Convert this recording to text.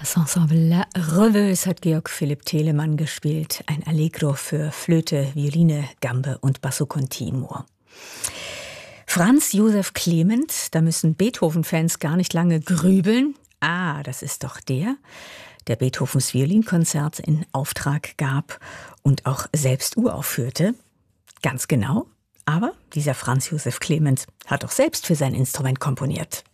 Das Ensemble La Reveuse hat Georg Philipp Telemann gespielt. Ein Allegro für Flöte, Violine, Gambe und Basso Continuo. Franz Josef Clement, da müssen Beethoven-Fans gar nicht lange grübeln. Ah, das ist doch der Beethovens Violinkonzerte in Auftrag gab und auch selbst uraufführte. Ganz genau. Aber dieser Franz Josef Clement hat auch selbst für sein Instrument komponiert.